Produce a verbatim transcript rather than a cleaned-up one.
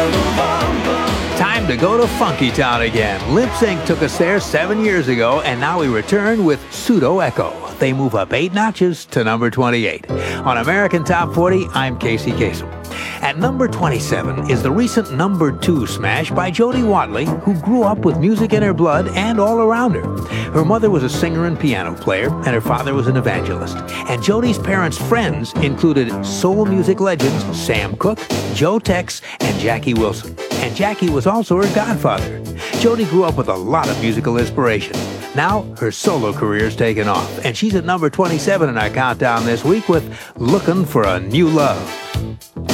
Time to go to Funky Town again. Lip Sync took us there seven years ago, and now we return with Pseudo Echo. They move up eight notches to number twenty-eight. On American Top forty, I'm Casey Kasem. At number twenty-seven is the recent number two smash by Jody Watley, who grew up with music in her blood and all around her. Her mother was a singer and piano player, and her father was an evangelist. And Jody's parents' friends included soul music legends Sam Cooke, Joe Tex, and Jackie Wilson. And Jackie was also her godfather. Jody grew up with a lot of musical inspiration. Now, her solo career's taken off, and she's at number twenty-seven in our countdown this week with Looking for a New Love.